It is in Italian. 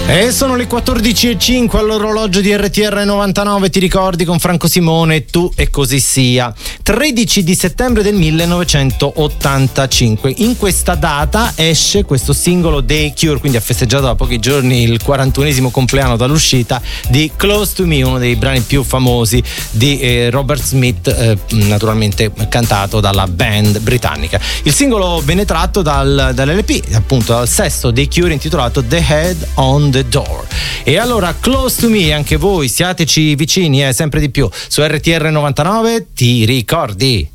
E sono le 14:05 all'orologio di RTR 99, ti ricordi, con Franco Simone, Tu e così sia. 13 di settembre del 1985. In questa data esce questo singolo dei Cure, quindi ha festeggiato da pochi giorni il 41esimo compleanno dall'uscita di Close to Me, uno dei brani più famosi di Robert Smith, naturalmente cantato dalla band britannica. Il singolo venne tratto dall'LP, appunto dal sesto dei Cure, intitolato The Head on the Door. E allora Close to Me, anche voi siateci vicini, sempre di più su RTR 99, ti ricordi?